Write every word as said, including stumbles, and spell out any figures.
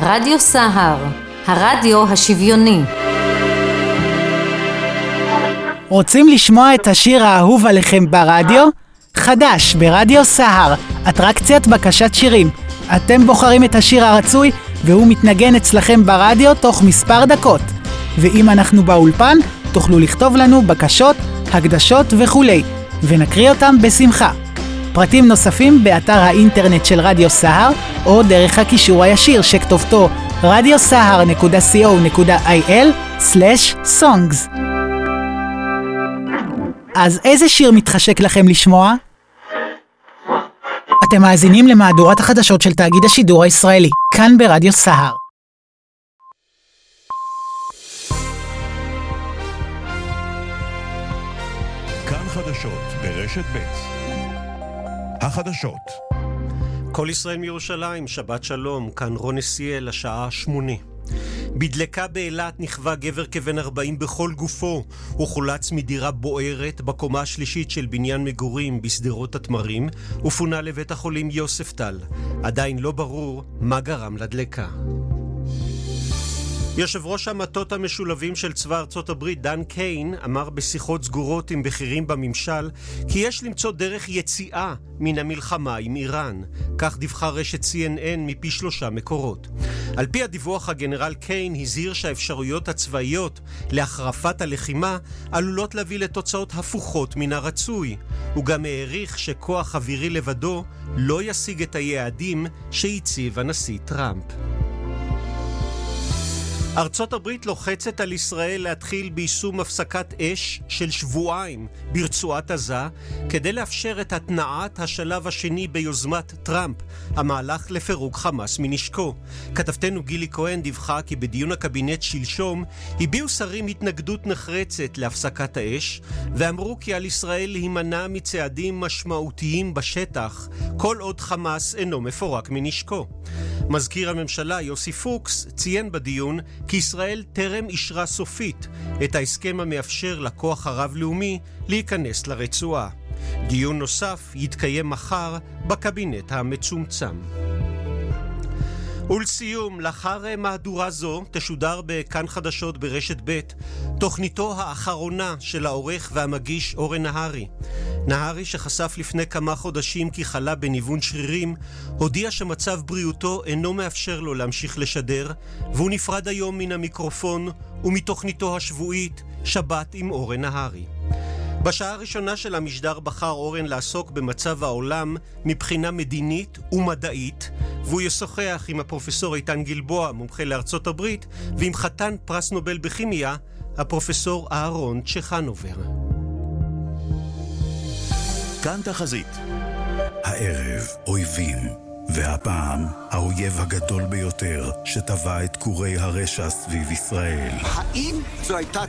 רדיו סהר, הרדיו השוויוני. רוצים לשמוע את השיר האהוב עליכם ברדיו? חדש ברדיו סהר, אטרקציית בקשת שירים. אתם בוחרים את השיר הרצוי והוא מתנגן אצלכם ברדיו תוך מספר דקות. ואם אנחנו באולפן, תוכלו לכתוב לנו בקשות, הקדשות וכולי, ונקריא אותם בשמחה. פרטים נוספים באתר האינטרנט של רדיו סהר, או דרך הקישור הישיר שכתובתו רדיו סהר נקודה סי או נקודה איי אל סלש סונגס. אז איזה שיר מתחשק לכם לשמוע? אתם מאזינים למהדורת החדשות של תאגיד השידור הישראלי, כאן ברדיו סהר. כאן חדשות ברשת ב'. החדשות. כל ישראל מירושלים, שבת שלום, כאן רון נסיאל, השעה שמונה. בדלקה באילת נכווה גבר כבן ארבעים בכל גופו. הוא חולץ מדירה בוערת בקומה השלישית של בניין מגורים בשדרות התמרים, ופונה לבית החולים יוספטל. עדיין לא ברור מה גרם לדלקה. יושב ראש המטות המשולבים של צבא ארצות הברית דן קיין אמר בשיחות סגורות עם בכירים בממשל כי יש למצוא דרך יציאה מן המלחמה עם איראן. כך דיווחה רשת סי אן אן מפי שלושה מקורות. על פי הדיווח, הגנרל קיין הזהיר שהאפשרויות הצבאיות להחרפת הלחימה עלולות להביא לתוצאות הפוכות מן הרצוי. הוא גם העריך שכוח אווירי לבדו לא ישיג את היעדים שהציב הנשיא טראמפ. ארצות הברית לוחצת על ישראל להתחיל ביישום הפסקת אש של שבועיים ברצועת עזה כדי לאפשר את התנעת השלב השני ביוזמת טראמפ, המהלך לפירוק חמאס מנשקו. כתבתנו גילי כהן דיווחה כי בדיון הקבינט שלשום הביעו שרים התנגדות נחרצת להפסקת האש ואמרו כי על ישראל להימנע מצעדים משמעותיים בשטח כל עוד חמאס אינו מפורק מנשקו. מזכיר הממשלה יוסי פוקס ציין בדיון כי ישראל טרם אישרה סופית את ההסכם המאפשר לכוח הרב-לאומי להיכנס לרצועה. דיון נוסף יתקיים מחר בקבינט המצומצם. ולסיום, לאחר מהדורה זו תשודר בכאן חדשות ברשת ב' תוכניתו האחרונה של העורך והמגיש אורן נהרי. נהרי, שחשף לפני כמה חודשים כי חלה בניוון שרירים, הודיע שמצב בריאותו אינו מאפשר לו להמשיך לשדר, והוא נפרד היום מן המיקרופון ומתוכניתו השבועית שבת עם אורן נהרי. בשעה הראשונה של המשדר בחר אורן לעסוק במצב העולם מבחינה מדינית ומדעית, והוא ישוחח עם הפרופסור איתן גלבוע, מומחה לארצות הברית, ועם חתן פרס נובל בכימיה, הפרופסור אהרון צ'חנובר. כאן תחזית. הערב אויבים, והפעם האויב הגדול ביותר שטבע את כורי הרשע סביב ישראל. האם זו הייתה